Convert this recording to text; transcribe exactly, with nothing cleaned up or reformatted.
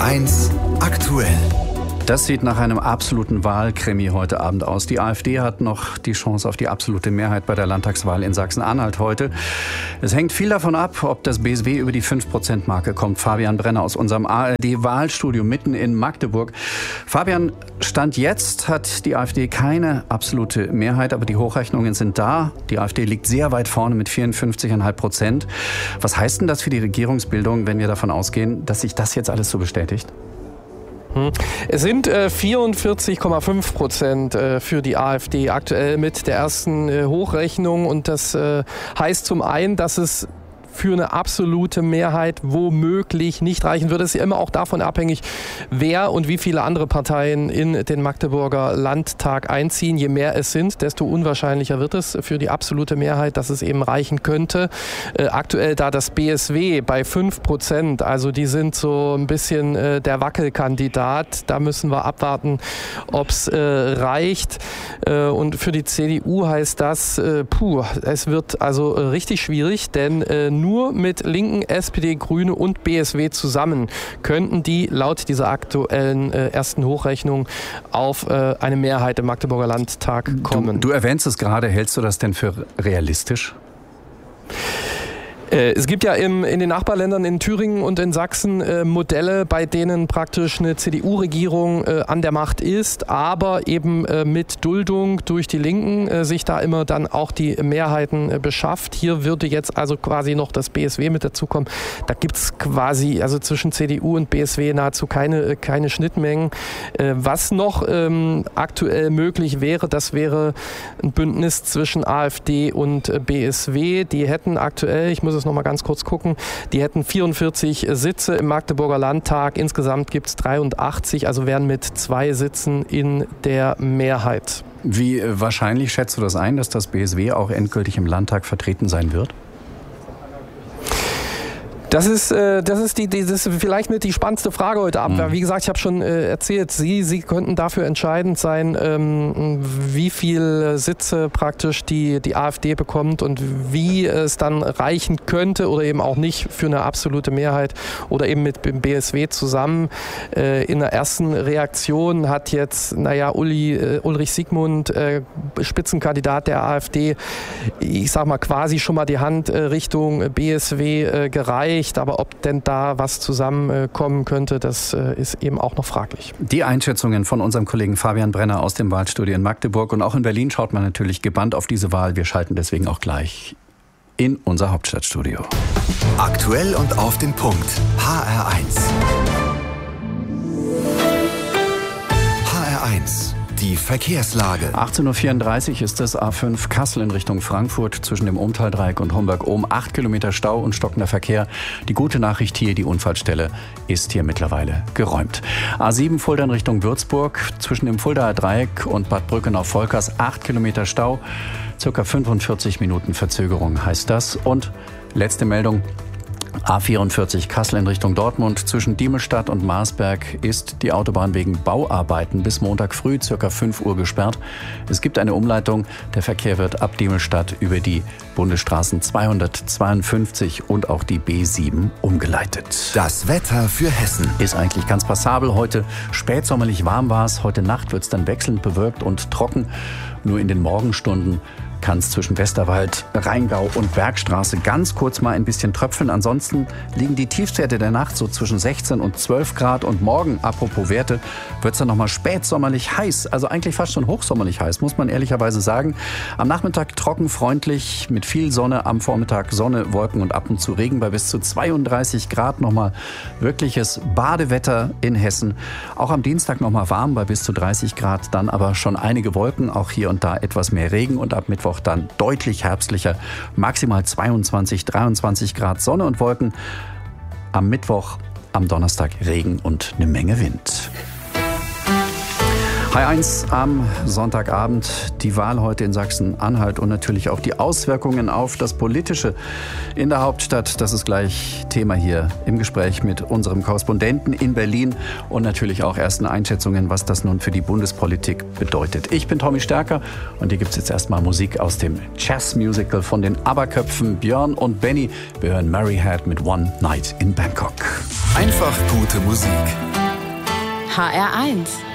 eins aktuell. Das sieht nach einem absoluten Wahlkrimi heute Abend aus. Die AfD hat noch die Chance auf die absolute Mehrheit bei der Landtagswahl in Sachsen-Anhalt heute. Es hängt viel davon ab, ob das B S W über die fünf Prozent Marke kommt. Fabian Brenner aus unserem A R D-Wahlstudio mitten in Magdeburg. Fabian, Stand jetzt hat die AfD keine absolute Mehrheit, aber die Hochrechnungen sind da. Die AfD liegt sehr weit vorne mit vierundfünfzig Komma fünf Prozent. Was heißt denn das für die Regierungsbildung, wenn wir davon ausgehen, dass sich das jetzt alles so bestätigt? Es sind äh, vierundvierzig Komma fünf Prozent äh, für die AfD aktuell mit der ersten äh, Hochrechnung. Und das äh, heißt zum einen, dass es für eine absolute Mehrheit womöglich nicht reichen würde. Es ist ja immer auch davon abhängig, wer und wie viele andere Parteien in den Magdeburger Landtag einziehen. Je mehr es sind, desto unwahrscheinlicher wird es für die absolute Mehrheit, dass es eben reichen könnte. Äh, aktuell da das B S W bei fünf Prozent, also die sind so ein bisschen äh, der Wackelkandidat. Da müssen wir abwarten, ob es äh, reicht. Äh, und für die C D U heißt das, äh, puh, es wird also äh, richtig schwierig, denn äh, nur Nur mit Linken, S P D, Grüne und B S W zusammen könnten die laut dieser aktuellen äh, ersten Hochrechnung auf äh, eine Mehrheit im Magdeburger Landtag kommen. Du, du erwähnst es gerade, hältst du das denn für realistisch? Es gibt ja im, in den Nachbarländern in Thüringen und in Sachsen äh, Modelle, bei denen praktisch eine C D U-Regierung äh, an der Macht ist, aber eben äh, mit Duldung durch die Linken äh, sich da immer dann auch die Mehrheiten äh, beschafft. Hier würde jetzt also quasi noch das B S W mit dazukommen. Da gibt es quasi also zwischen C D U und B S W nahezu keine, äh, keine Schnittmengen. Äh, was noch ähm, aktuell möglich wäre, das wäre ein Bündnis zwischen AfD und äh, B S W. Die hätten aktuell, ich muss es noch mal ganz kurz gucken. Die hätten vierundvierzig Sitze im Magdeburger Landtag. Insgesamt gibt es dreiundachtzig, also wären mit zwei Sitzen in der Mehrheit. Wie wahrscheinlich schätzt du das ein, dass das B S W auch endgültig im Landtag vertreten sein wird? Das ist, äh, das ist die, die, das ist vielleicht mit die spannendste Frage heute Abend. Mhm. Wie gesagt, ich habe schon äh, erzählt, Sie, Sie könnten dafür entscheidend sein, ähm, wie viele Sitze praktisch die, die AfD bekommt und wie es dann reichen könnte oder eben auch nicht für eine absolute Mehrheit oder eben mit dem B S W zusammen. Äh, in der ersten Reaktion hat jetzt, naja, Uli, äh, Ulrich Siegmund, äh, Spitzenkandidat der AfD, ich sag mal quasi schon mal die Hand äh, Richtung B S W äh, gereicht. Aber ob denn da was zusammenkommen könnte, das ist eben auch noch fraglich. Die Einschätzungen von unserem Kollegen Fabian Brenner aus dem Wahlstudio in Magdeburg. Und auch in Berlin schaut man natürlich gebannt auf diese Wahl. Wir schalten deswegen auch gleich in unser Hauptstadtstudio. Aktuell und auf den Punkt. H R eins. H R eins. Die Verkehrslage. achtzehn Uhr vierunddreißig ist es, A fünf Kassel in Richtung Frankfurt zwischen dem Umtaldreieck und Homberg-Ohm. Acht Kilometer Stau und stockender Verkehr. Die gute Nachricht hier, die Unfallstelle ist hier mittlerweile geräumt. A sieben Fulda in Richtung Würzburg zwischen dem Fuldaer Dreieck und Bad Brückenau-Volkers. Acht Kilometer Stau, circa fünfundvierzig Minuten Verzögerung heißt das. Und letzte Meldung. A vierundvierzig Kassel in Richtung Dortmund. Zwischen Diemelstadt und Marsberg ist die Autobahn wegen Bauarbeiten bis Montag früh circa fünf Uhr gesperrt. Es gibt eine Umleitung. Der Verkehr wird ab Diemelstadt über die Bundesstraßen zweihundertzweiundfünfzig und auch die B sieben umgeleitet. Das Wetter für Hessen ist eigentlich ganz passabel. Heute spätsommerlich warm war es. Heute Nacht wird es dann wechselnd bewölkt und trocken. Nur in den Morgenstunden kann es zwischen Westerwald, Rheingau und Bergstraße ganz kurz mal ein bisschen tröpfeln. Ansonsten liegen die Tiefstwerte der Nacht so zwischen sechzehn und zwölf Grad. Und morgen, apropos Werte, wird es dann nochmal spätsommerlich heiß. Also eigentlich fast schon hochsommerlich heiß, muss man ehrlicherweise sagen. Am Nachmittag trocken, freundlich, mit viel Sonne. Am Vormittag Sonne, Wolken und ab und zu Regen bei bis zu zweiunddreißig Grad. Nochmal wirkliches Badewetter in Hessen. Auch am Dienstag nochmal warm bei bis zu dreißig Grad. Dann aber schon einige Wolken, auch hier und da etwas mehr Regen. Und ab Mittwoch dann deutlich herbstlicher, maximal zweiundzwanzig, dreiundzwanzig Grad Sonne und Wolken. Am Mittwoch, am Donnerstag Regen und eine Menge Wind. H R eins am Sonntagabend, die Wahl heute in Sachsen-Anhalt und natürlich auch die Auswirkungen auf das Politische in der Hauptstadt. Das ist gleich Thema hier im Gespräch mit unserem Korrespondenten in Berlin und natürlich auch ersten Einschätzungen, was das nun für die Bundespolitik bedeutet. Ich bin Tommy Stärker und hier gibt es jetzt erstmal Musik aus dem Jazz-Musical von den ABBA-Köpfen Björn und Benny. Wir hören Mary Had mit One Night in Bangkok. Einfach gute Musik. H R eins.